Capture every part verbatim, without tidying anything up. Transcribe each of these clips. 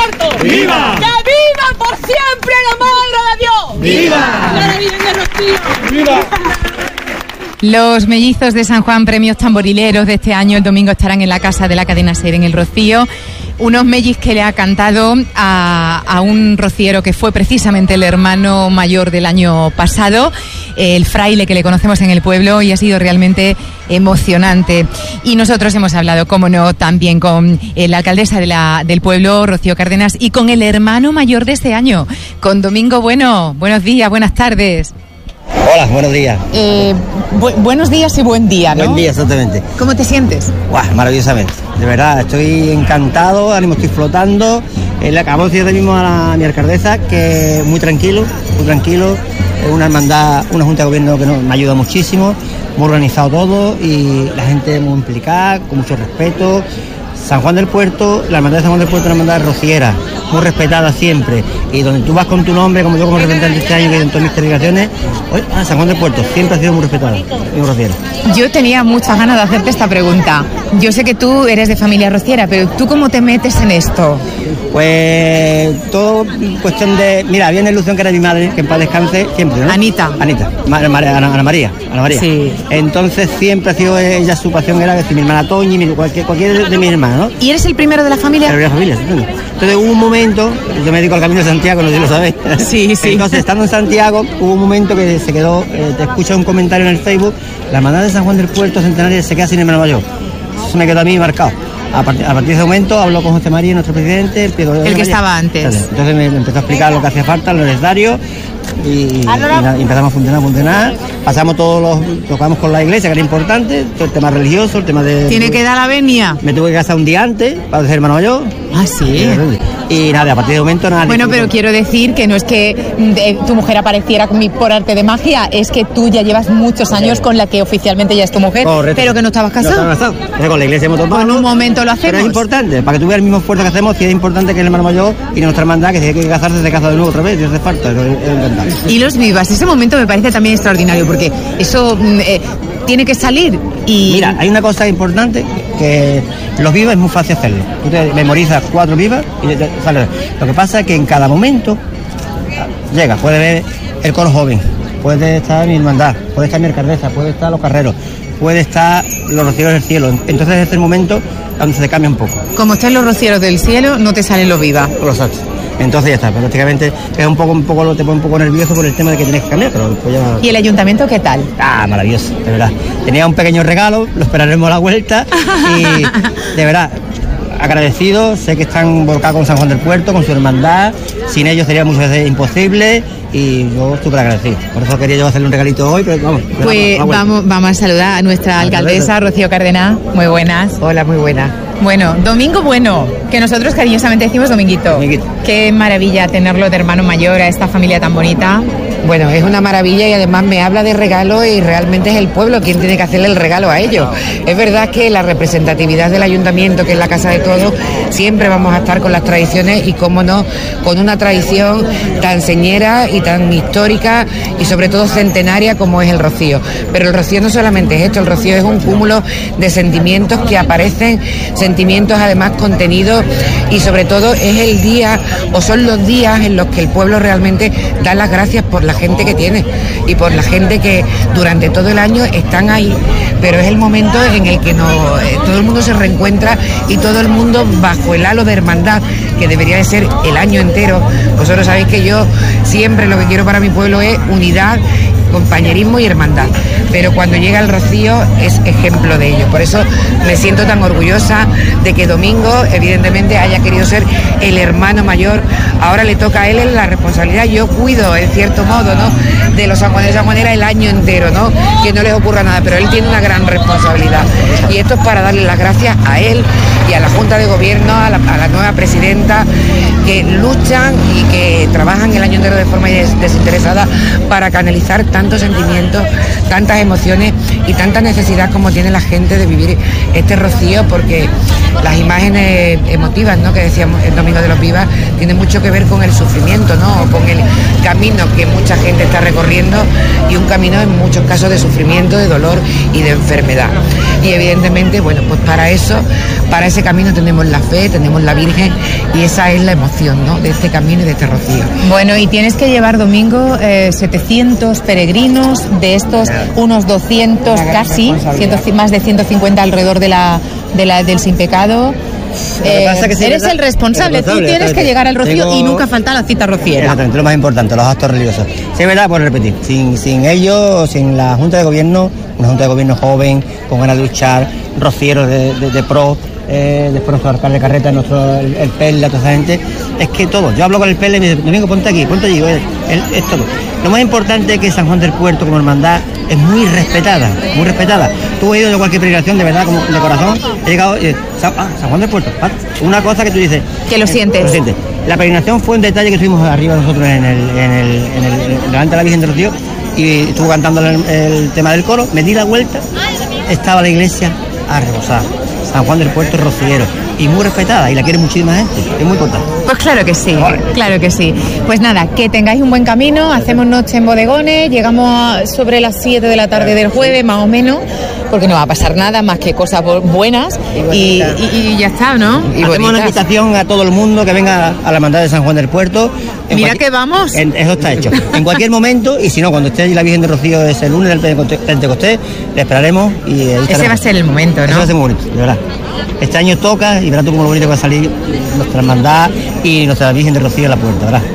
Puerto! ¡Viva! ¡Que viva por siempre la Madre de Dios! ¡Viva! ¡La Virgen de Rocío! ¡Viva! Los mellizos de San Juan, premios tamborileros de este año, el domingo estarán en la casa de la cadena SER en el Rocío. Unos mellis que le ha cantado a, a un rociero que fue precisamente el hermano mayor del año pasado, el fraile que le conocemos en el pueblo, y ha sido realmente emocionante. Y nosotros hemos hablado, como no, también con eh, la alcaldesa de la, del pueblo, Rocío Cárdenas, y con el hermano mayor de este año, con Domingo Bueno. Buenos días, buenas tardes. Hola, buenos días. Eh, bu- buenos días y buen día, ¿no? Buen día, exactamente. ¿Cómo te sientes? Guau, maravillosamente. De verdad, estoy encantado, ahora mismo estoy flotando. Eh, le acabo de decir ahora mismo a, la, a mi alcaldesa que muy tranquilo, muy tranquilo. Es una hermandad, una junta de gobierno que nos, me ayuda muchísimo, muy organizado todo y la gente muy implicada, con mucho respeto. San Juan del Puerto, la hermandad de San Juan del Puerto es una hermandad rociera, muy respetada siempre, y donde tú vas con tu nombre, como yo como representante de este año, que en todas mis delegaciones, oye, ah, San Juan del Puerto siempre ha sido muy respetado, muy rociera. Yo tenía muchas ganas de hacerte esta pregunta. Yo sé que tú eres de familia rociera, pero ¿tú cómo te metes en esto? Pues todo cuestión de, mira, había una ilusión que era mi madre, que en paz descanse, siempre, ¿no? Anita. Anita, Ma- Ma- Ana, Ana María, Ana María. Sí. Entonces siempre ha sido ella, su pasión era decir, mi hermana Toñi, mi, cualquier, cualquier de mis hermanos, ¿no? ¿Y eres el primero de la familia? Pero la familia, ¿entiendes? Entonces hubo un momento, yo me dedico al Camino de Santiago, no sé si lo sabéis. Sí, sí. Entonces, estando en Santiago, hubo un momento que se quedó, eh, te escucho un comentario en el Facebook, la hermandad de San Juan del Puerto Centenario se queda sin hermano mayor. Eso me quedó a mí marcado. A partir, a partir de ese momento habló con José María, nuestro presidente. Pedro El que María. estaba antes. Entonces me, me empezó a explicar lo que hacía falta, el necesario, y, y, y nada, y empezamos a funcionar, a funcionar. Pasamos todos los, tocamos con la iglesia, que era importante, todo el tema religioso, el tema de... Tiene que dar la venia. Me tuve que casar un día antes para ser hermano mayor. Ah, sí. Y nada, a partir de momento nada. Bueno, pero quiero decir que no es que eh, tu mujer apareciera con mi- por arte de magia, es que tú ya llevas muchos años con la que oficialmente ya es tu mujer, Correcto. pero que no estabas No casado. estaba casado. Entonces, con la iglesia hemos topado. En un momento lo hacemos. Pero es importante, para que tú veas el mismo esfuerzo que hacemos, si es importante que el hermano mayor y nuestra hermandad, que si hay que casarse, se casa de nuevo otra vez, si hace falta, eso es, es encantado. Y los vivas, ese momento me parece también extraordinario, porque eso mm, eh, tiene que salir y... Mira, hay una cosa importante, que los vivas es muy fácil hacerlo. Tú te memorizas cuatro vivas y te, te sale. Lo que pasa es que en cada momento llega, puede ver el coro joven, puede estar mi hermandad, puede estar mi alcaldesa, puede estar los carreros, puede estar los rocieros del cielo. Entonces este es el momento donde se cambia un poco. Como están los rocieros del cielo, no te salen los vivas. Los actos. Entonces ya está, prácticamente es un poco, un poco, te pone un poco nervioso por el tema de que tienes que cambiar, pero después ya... ¿Y el ayuntamiento qué tal? Ah, maravilloso, de verdad. Tenía un pequeño regalo, lo esperaremos a la vuelta y de verdad, agradecido, sé que están volcados con San Juan del Puerto, con su hermandad, sin ellos sería muchas veces imposible y yo súper agradecido. Por eso quería yo hacerle un regalito hoy, pero vamos. Pues vamos, vamos, vamos a saludar a nuestra alcaldesa, Rocío Cárdenas. Muy buenas. Hola, muy buena. Bueno, Domingo Bueno, que nosotros cariñosamente decimos Dominguito. Dominguito. Qué maravilla tenerlo de hermano mayor a esta familia tan bonita. Bueno, es una maravilla y además me habla de regalo y realmente es el pueblo quien tiene que hacerle el regalo a ellos. Es verdad que la representatividad del ayuntamiento, que es la casa de todos, siempre vamos a estar con las tradiciones y, cómo no, con una tradición tan señera y tan histórica y sobre todo centenaria como es el Rocío. Pero el Rocío no solamente es esto, el Rocío es un cúmulo de sentimientos que aparecen, sentimientos además contenidos y sobre todo es el día o son los días en los que el pueblo realmente da las gracias por la gente que tiene y por la gente que durante todo el año están ahí, pero es el momento en el que no, eh, todo el mundo se reencuentra y todo el mundo bajo el halo de hermandad que debería de ser el año entero. Vosotros sabéis que yo siempre lo que quiero para mi pueblo es unidad, compañerismo y hermandad, pero cuando llega el Rocío es ejemplo de ello. Por eso me siento tan orgullosa de que Domingo evidentemente haya querido ser el hermano mayor. Ahora le toca a él la responsabilidad, yo cuido en cierto modo, ¿no?, de los sanjuaneros y sanjuaneras el año entero, ¿no?, que no les ocurra nada, pero él tiene una gran responsabilidad y esto es para darle las gracias a él y a la Junta de Gobierno, a la, a la nueva presidenta, que luchan y que trabajan el año entero de forma des- desinteresada para canalizar tantos sentimientos, tantas emociones y tanta necesidad como tiene la gente de vivir este Rocío, porque las imágenes emotivas, ¿no?, que decíamos el Domingo de los Vivas tienen mucho que ver con el sufrimiento, ¿no?, o con el camino que mucha gente está recorriendo y un camino en muchos casos de sufrimiento, de dolor y de enfermedad. Y evidentemente, bueno, pues para eso, para ese camino tenemos la fe, tenemos la Virgen y esa es la emoción devoción, ¿no?, de este camino y de este rocío. Bueno, y tienes que llevar, Domingo, eh, setecientos peregrinos, de estos unos doscientos casi, cien, más de ciento cincuenta alrededor de la, de la del Sin Pecado. Eh, que sí, eres el responsable, el responsable, tú tienes que llegar al rocío tengo... y nunca falta la cita rociera. Exactamente, lo más importante, los actos religiosos. Sí, es verdad, por repetir, sin, sin ellos, sin la Junta de Gobierno, una Junta de Gobierno joven, con ganas de luchar, rocieros de, de, de pro, eh, después nuestro alcalde Carreta, nuestro, el, el P E L, toda esa gente, es que todo. Yo hablo con el P E L y me dice, Domingo, ponte aquí, ponte allí, es, es todo. Lo más importante es que San Juan del Puerto como hermandad es muy respetada, muy respetada. Tú has ido de cualquier peregrinación, de verdad, como de corazón, he llegado, eh, San, ah, San Juan del Puerto, ah, una cosa que tú dices... Que lo sientes. Eh, lo sientes. La peregrinación fue un detalle que estuvimos arriba nosotros en el, en el, en el, delante de la Virgen del Rocío, y estuvo cantando el, el tema del coro, me di la vuelta, estaba la iglesia a rebosar. San Juan del Puerto es rociero y muy respetada y la quiere muchísima gente, es muy importante. Pues claro que sí, vale. Claro que sí. Pues nada, que tengáis un buen camino, hacemos noche en bodegones, llegamos sobre las siete de la tarde del jueves más o menos, porque no va a pasar nada más que cosas buenas y, y, y ya está, ¿no? Y hacemos una invitación a todo el mundo que venga a la hermandad de San Juan del Puerto. Mira cualquier... que vamos. En, eso está hecho. En cualquier momento, y si no, cuando esté allí la Virgen de Rocío ese lunes del Pentecostés, le esperaremos y ahí estaremos. Ese va a ser el momento, ¿no? Ese va a ser muy bonito, de verdad. Este año toca y verás tú como lo bonito que va a salir nuestra hermandad y nuestra Virgen de Rocío en la puerta, ¿verdad?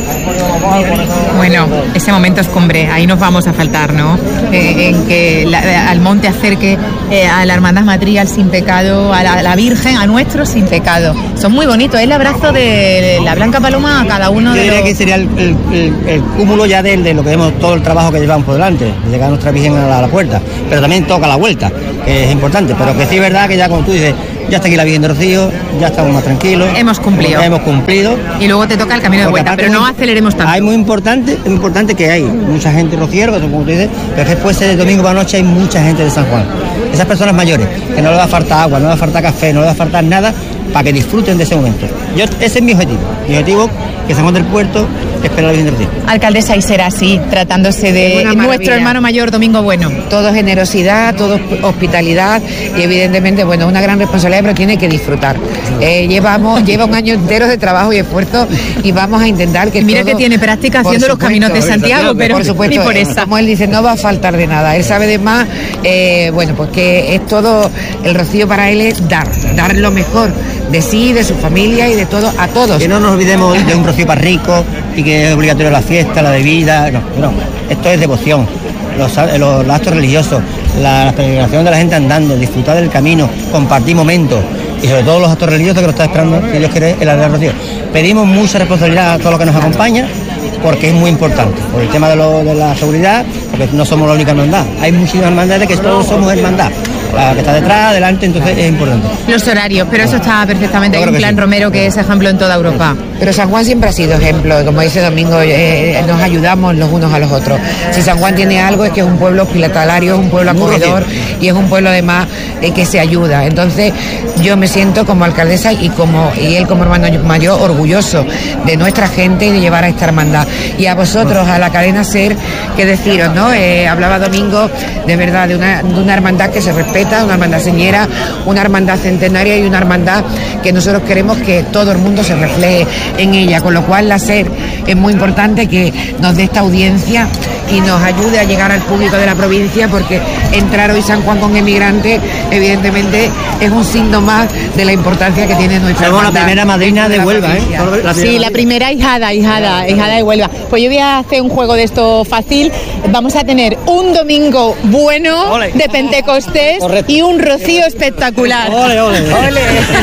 Bueno, ese momento es cumbre, ahí nos vamos a faltar, ¿no? Eh, en que la, al monte acerque eh, a la hermandad matriz, al Sin Pecado, a la, a la Virgen, a nuestro Sin Pecado. Son muy bonitos, es el abrazo de la Blanca Paloma a cada uno. Yo de diría los... que sería el, el, el, el cúmulo ya de, de lo que vemos, todo el trabajo que llevamos por delante, de llegar a nuestra Virgen a la, a la puerta, pero también toca la vuelta, que es importante, pero que sí es verdad que ya como tú dices, ya está aquí la Virgen de Rocío, ya estamos más tranquilos. Hemos cumplido. Hemos cumplido. Y luego te toca el camino de vuelta, pero no muy, aceleremos tanto. Hay muy importante, es muy importante que hay mucha gente rociero, que como tú dices, pero después de domingo por la noche hay mucha gente de San Juan. Esas personas mayores, que no les va a faltar agua, no les va a faltar café, no les va a faltar nada, para que disfruten de ese momento. Yo, ese es mi objetivo. Mi objetivo, que San Juan del Puerto espera la Virgen del Rocío. Alcaldesa, y será así, tratándose de nuestro hermano mayor Domingo Bueno. Todo generosidad, todo hospitalidad y evidentemente, bueno, una gran responsabilidad, pero tiene que disfrutar. Eh, llevamos, lleva un año entero de trabajo y esfuerzo y vamos a intentar que Mira todo, que tiene práctica haciendo los caminos de Santiago, pero por supuesto, ni por esa. Como él dice, no va a faltar de nada. Él sabe de más, eh, bueno, pues que es todo, el rocío para él es dar, dar lo mejor de sí, de su familia y de todo, a todos. Que no nos olvidemos de un rocío para ricos y que es obligatorio la fiesta, la bebida, no, no, esto es devoción, los, los, los actos religiosos, la, la peregrinación de la gente andando, disfrutar del camino, compartir momentos y sobre todo los actos religiosos que nos está esperando, si Dios quiere, el Alcalde Rocío. Pedimos mucha responsabilidad a todos los que nos acompañan, porque es muy importante, por el tema de, lo, de la seguridad, porque no somos la única hermandad, hay muchísimas hermandades que todos somos hermandad. La que está detrás, adelante, entonces es importante. Los horarios, pero eso está perfectamente. Hay un plan sí. Romero que es ejemplo en toda Europa. Pero San Juan siempre ha sido ejemplo, como dice Domingo, eh, nos ayudamos los unos a los otros. Si San Juan tiene algo es que es un pueblo hospitalario, es un pueblo acogedor y es un pueblo además eh, que se ayuda. Entonces yo me siento como alcaldesa y como y él como hermano mayor orgulloso de nuestra gente y de llevar a esta hermandad. Y a vosotros, a la cadena SER, que deciros, ¿no? Eh, hablaba Domingo de verdad de una, de una hermandad que se respeta, una hermandad señera, una hermandad centenaria y una hermandad que nosotros queremos que todo el mundo se refleje en ella, con lo cual la SER es muy importante que nos dé esta audiencia y nos ayude a llegar al público de la provincia, porque entrar hoy San Juan con emigrantes evidentemente es un signo más de la importancia que tiene nuestra Somos hermandad. La primera madrina de Huelva, ¿eh? La sí, la primera hijada, hijada, hijada de Huelva. Pues yo voy a hacer un juego de esto fácil. Vamos a tener un domingo bueno ole. De Pentecostés. Correcto. Y un rocío espectacular. Ole, ole, ole.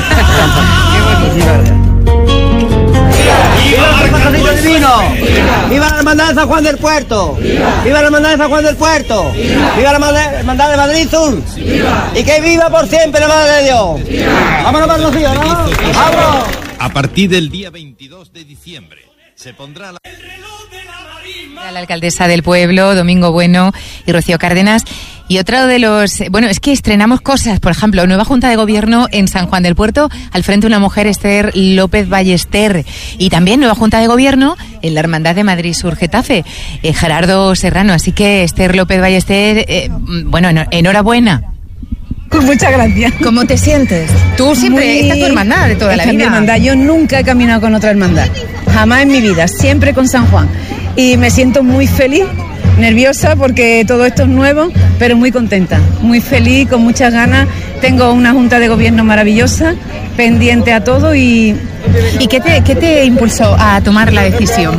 ¡Viva el Patrocinio Divino! ¡Viva la Hermandad de San Juan del Puerto! ¡Viva la Hermandad de San Juan del Puerto! ¡Viva la Hermandad de Madrid Sur! ¡Y que viva por siempre la Madre de Dios! ¡Vámonos para el rocío, ¿no? ¡Vámonos! A partir del día veintidós de diciembre se pondrá la... La alcaldesa del pueblo, Domingo Bueno y Rocío Cárdenas. Y otro de los... Bueno, es que estrenamos cosas. Por ejemplo, nueva Junta de Gobierno en San Juan del Puerto, al frente una mujer, Esther López Ballester. Y también nueva Junta de Gobierno en la Hermandad de Madrid Sur Getafe, eh, Gerardo Serrano. Así que, Esther López Ballester, eh, bueno, enhorabuena. Muchas gracias. ¿Cómo te sientes? Tú siempre, Muy... esta es tu hermandad de toda esta la vida. Es mi hermandad. Yo nunca he caminado con otra hermandad, jamás en mi vida, siempre con San Juan. Y me siento muy feliz, nerviosa porque todo esto es nuevo, pero muy contenta, muy feliz, con muchas ganas. Tengo una junta de gobierno maravillosa, pendiente a todo y... ¿Y qué te, qué te impulsó a tomar la decisión?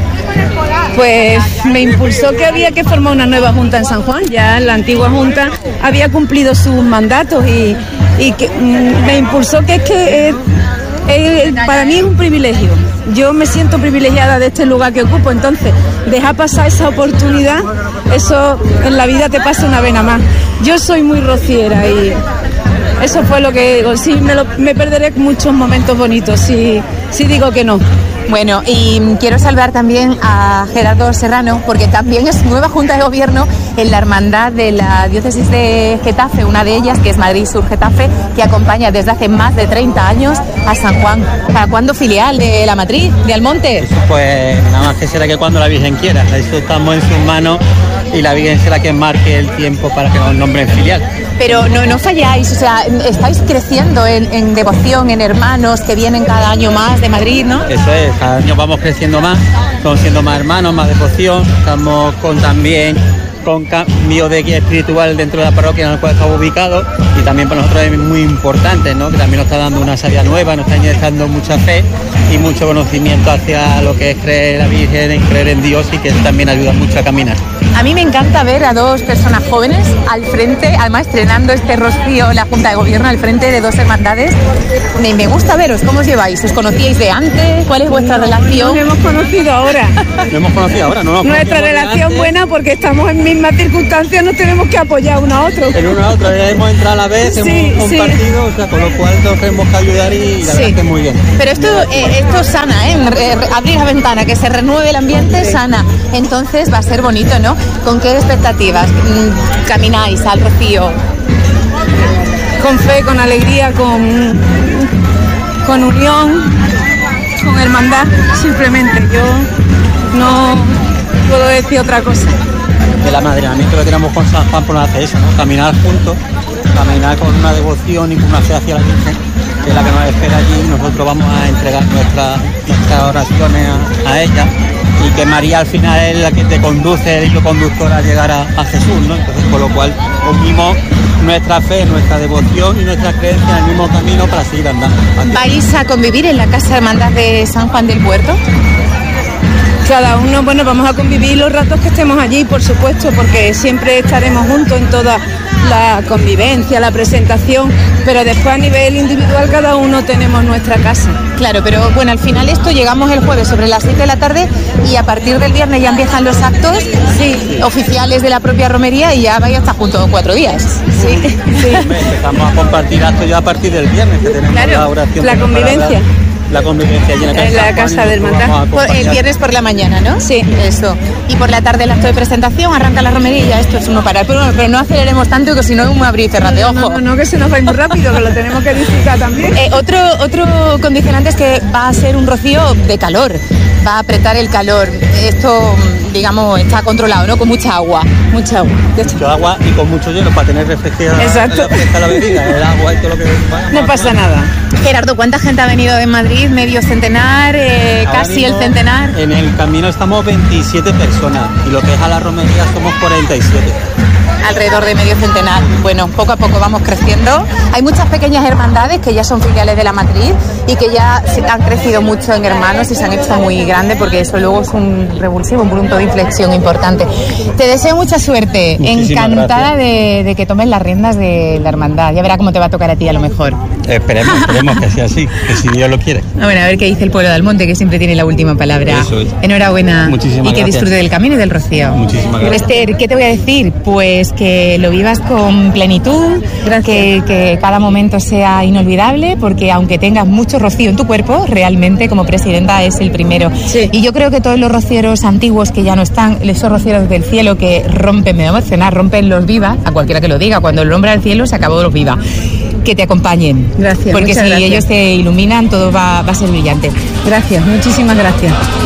Pues me impulsó que había que formar una nueva junta en San Juan. Ya la antigua junta había cumplido sus mandatos y, y que, mm, me impulsó que es que eh, eh, para mí es un privilegio. Yo me siento privilegiada de este lugar que ocupo, entonces dejar pasar esa oportunidad, eso en la vida te pasa una vez nada más. Yo soy muy rociera y eso fue lo que digo. Sí, me, lo, me perderé muchos momentos bonitos si, si digo que no. Bueno, y quiero saludar también a Gerardo Serrano, porque también es nueva Junta de Gobierno en la Hermandad de la Diócesis de Getafe, una de ellas, que es Madrid Sur Getafe, que acompaña desde hace más de treinta años a San Juan. ¿Para cuándo filial de la matriz, de Almonte? Eso pues nada más que será que cuando la Virgen quiera. Eso estamos en sus manos y la Virgen será quien marque el tiempo para que nos nombren filial. Pero no, no falláis, o sea, estáis creciendo en, en devoción, en hermanos que vienen cada año más de Madrid, ¿no? Eso es, cada año vamos creciendo más, estamos siendo más hermanos, más devoción, estamos con también con cambio de guía espiritual dentro de la parroquia en la cual estamos ubicados y también para nosotros es muy importante, ¿no? Que también nos está dando una salida nueva, nos está inyectando mucha fe y mucho conocimiento hacia lo que es creer en la Virgen, en creer en Dios y que eso también ayuda mucho a caminar. A mí me encanta ver a dos personas jóvenes al frente, además estrenando este rocío la Junta de Gobierno al frente de dos hermandades. Me, me gusta veros, ¿cómo os lleváis? ¿Os conocíais de antes? ¿Cuál es vuestra relación? Nos hemos conocido ahora. Nos hemos conocido ahora, ¿no? Nuestra relación buena porque estamos en mismas circunstancias, nos tenemos que apoyar uno a otro. En uno a otro, hemos entrado a la vez, sí, hemos compartido, sí. O sea, con lo cual nos tenemos que ayudar y la sí. verdad que muy bien. Pero esto, eh, esto sana, ¿eh? Abrir la ventana, que se renueve el ambiente, sí. sana. Entonces va a ser bonito, ¿no? ¿Con qué expectativas camináis al rocío? Con fe, con alegría, con, con unión, con hermandad, simplemente. Yo no puedo decir otra cosa. El amadrinamiento que tenemos con San Juan por no hace eso, ¿no? Caminar juntos, caminar con una devoción y con una fe hacia la Virgen, que es la que nos espera allí, y nosotros vamos a entregar nuestra, nuestras oraciones a, a ella. Y que María al final es la que te conduce, el hilo conductor a llegar a, a Jesús, ¿no? Entonces, con lo cual, unimos nuestra fe, nuestra devoción y nuestra creencia en el mismo camino para seguir andando. ¿Vais a convivir en la Casa Hermandad de San Juan del Puerto? Cada uno, bueno, vamos a convivir los ratos que estemos allí, por supuesto, porque siempre estaremos juntos en toda la convivencia, la presentación, pero después a nivel individual cada uno tenemos nuestra casa. Claro, pero bueno, al final esto llegamos el jueves sobre las siete de la tarde y a partir del viernes ya empiezan los actos sí. oficiales de la propia romería y ya vais a estar juntos cuatro días. Sí, sí. Empezamos a compartir actos ya a partir del viernes, que tenemos claro, la oración. La convivencia. La convivencia allí en la casa, en la casa del hermandad. El viernes por la mañana, ¿no? Sí. Eso. Y por la tarde el acto de presentación, arranca la romería y ya esto es uno para. Pero, pero no aceleremos tanto que si no es un abrir y cerrar de no, ojo. No, no, no, que se nos va muy rápido, que lo tenemos que disfrutar también. Eh, otro, otro condicionante es que va a ser un rocío de calor. Va a apretar el calor. Esto, digamos, está controlado, ¿no? Con mucha agua. Mucha agua. Mucho agua y con mucho hielo para tener refrescada Exacto. La, la bebida, el agua y todo lo que vaya. No pasa nada. Gerardo, ¿cuánta gente ha venido de Madrid? ¿Medio centenar? Eh, ¿Casi el centenar? En el camino estamos veintisiete personas y lo que es a la romería somos cuarenta y siete. Alrededor de medio centenar. Bueno, poco a poco vamos creciendo. Hay muchas pequeñas hermandades que ya son filiales de la matriz y que ya han crecido mucho en hermanos y se han hecho muy grandes porque eso luego es un revulsivo, un punto de inflexión importante. Te deseo mucha suerte. Muchísimas encantada de, de que tomes las riendas de la hermandad. Ya verá cómo te va a tocar a ti a lo mejor. Esperemos, esperemos que sea así, que si Dios lo quiere. Bueno, a ver qué dice el pueblo de Almonte, que siempre tiene la última palabra. Eso es. Enhorabuena. Muchísimas y que gracias. disfrute del camino y del rocío. Muchísimas gracias. Esther, ¿qué te voy a decir? Pues que lo vivas con plenitud, que, que cada momento sea inolvidable, porque aunque tengas mucho rocío en tu cuerpo, realmente como presidenta es el primero. Sí. Y yo creo que todos los rocieros antiguos que ya no están, esos rocieros del cielo que rompen, me va a emocionar, rompen los vivas, a cualquiera que lo diga, cuando el nombre al cielo se acabó los vivas. Que te acompañen. Gracias. Porque si gracias. ellos te iluminan, todo va, va a ser brillante. Gracias, muchísimas gracias.